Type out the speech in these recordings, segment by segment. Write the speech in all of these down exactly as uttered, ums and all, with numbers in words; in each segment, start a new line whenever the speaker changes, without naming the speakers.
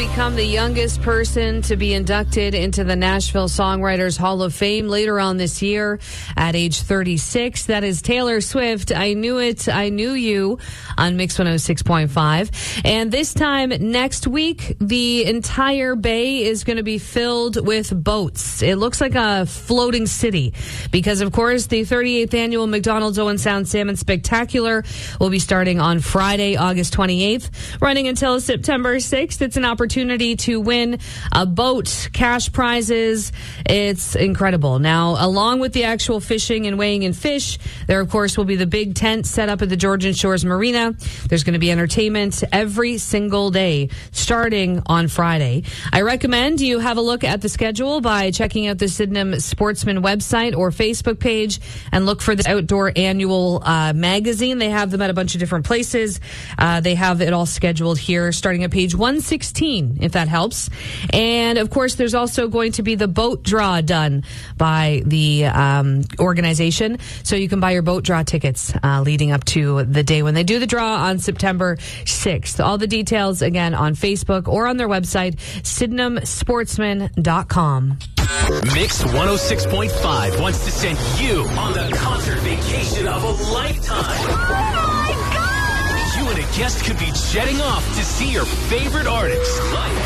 become the youngest person to be inducted into the Nashville Songwriters Hall of Fame later on this year at age thirty-six. That is Taylor Swift. I Knew It, I Knew You on Mix one oh six point five. And this time next week, the entire bay is going to be filled with boats. It looks like a floating city because, of course, the thirty-eighth annual McDonald's Owen Sound Salmon Spectacular will be starting on Friday, August twenty-eighth, running until September sixth. It's an opportunity to win a boat, cash prizes. It's incredible. Now, along with the actual fishing and weighing in fish, there, of course, will be the big tent set up at the Georgian Shores Marina. There's going to be entertainment every single day, starting on Friday. I recommend you have a look at the schedule by checking out the Sydenham Sportsman website or Facebook page and look for the Outdoor Annual uh, magazine. They have them at a bunch of different places. Uh, they have it all scheduled here, starting at page one sixteen, if that helps. And, of course, there's also going to be the boat draw done by the um, organization. So you can buy your boat draw tickets uh, leading up to the day when they do the draw on September sixth. All the details, again, on Facebook or on their website, sydenham sportsman dot com.
Mix one oh six point five wants to send you on the concert vacation of a lifetime.
Oh, my God!
You and a guest could be jetting off to see your favorite artists, like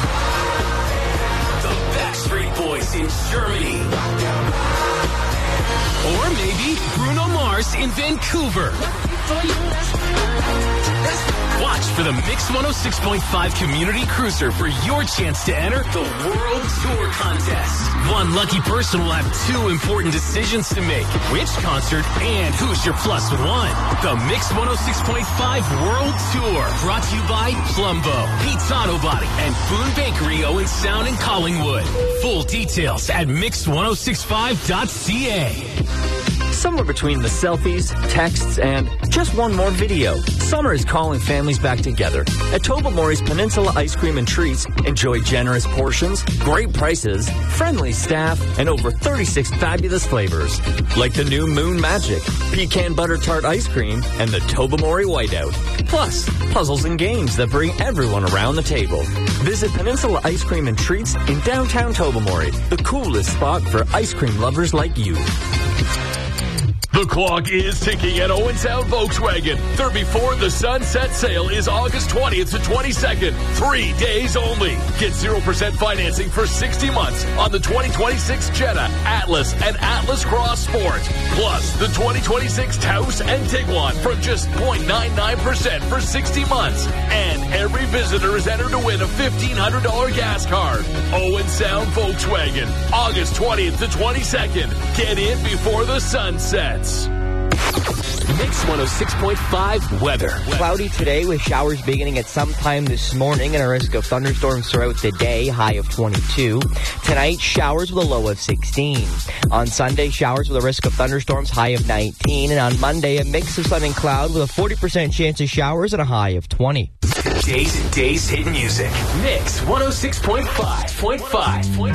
the Backstreet Boys in Germany. Or maybe Bruno Mars in Vancouver. Watch for the Mix one oh six point five Community Cruiser for your chance to enter the World Tour Contest. One lucky person will have two important decisions to make. Which concert and who's your plus one? The Mix one oh six point five World Tour. Brought to you by Plumbo, Pete's Auto Body, and Boone Bakery, Owen Sound, and Collingwood. Full details at mix one oh six five dot c a.
Somewhere between the selfies, texts, and just one more video, summer is calling families back together. At Tobermory's Peninsula Ice Cream and Treats, enjoy generous portions, great prices, friendly staff, and over thirty-six fabulous flavors. Like the new Moon Magic, Pecan Butter Tart Ice Cream, and the Tobermory Whiteout. Plus, puzzles and games that bring everyone around the table. Visit Peninsula Ice Cream and Treats in downtown Tobermory, the coolest spot for ice cream lovers like you.
The clock is ticking at Owen Sound Volkswagen. Their Before the Sunset sale is August twentieth to twenty-second. Three days only. Get zero percent financing for sixty months on the twenty twenty-six Jetta, Atlas, and Atlas Cross Sport. Plus, the twenty twenty-six Taos and Tiguan from just zero point nine nine percent for sixty months. And every visitor is entered to win a fifteen hundred dollars gas card. Owen Sound Volkswagen, August twentieth to twenty-second. Get in before the sun sets.
Mix one oh six point five weather.
Cloudy today with showers beginning at some time this morning and a risk of thunderstorms throughout the day, high of twenty-two. Tonight, showers with a low of sixteen. On Sunday, showers with a risk of thunderstorms, high of nineteen. And on Monday, a mix of sun and cloud with a forty percent chance of showers and a high of twenty.
Days and Days hit music. Mix one oh six point five.